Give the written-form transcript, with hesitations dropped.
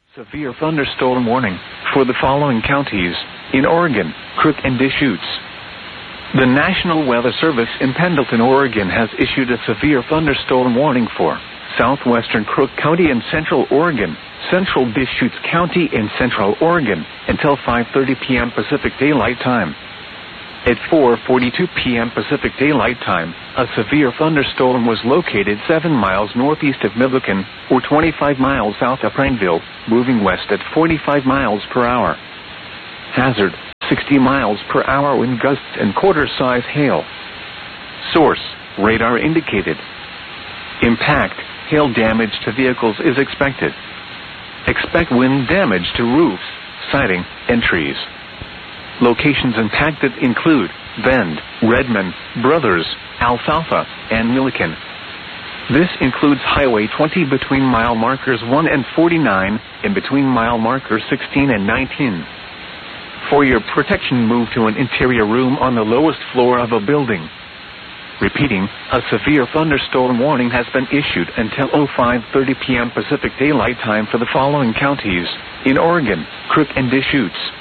Severe thunderstorm warning for the following counties in Oregon, Crook and Deschutes. The National Weather Service in Pendleton, Oregon has issued a severe thunderstorm warning for southwestern Crook County and central Oregon, central Deschutes County and central Oregon until 5:30 p.m. Pacific Daylight Time. At 4:42 p.m. Pacific Daylight Time, a severe thunderstorm was located 7 miles northeast of Midlothian, or 25 miles south of Prineville, moving west at 45 miles per hour. Hazard, 60 miles per hour wind gusts and quarter-size hail. Source, radar indicated. Impact, hail damage to vehicles is expected. Expect wind damage to roofs, siding, and trees. Locations impacted include Bend, Redmond, Brothers, Alfalfa, and Milliken. This includes Highway 20 between mile markers 1 and 49 and between mile markers 16 and 19. For your protection, move to an interior room on the lowest floor of a building. Repeating, a severe thunderstorm warning has been issued until 5:30 p.m. Pacific Daylight Time for the following counties in Oregon, Crook and Deschutes.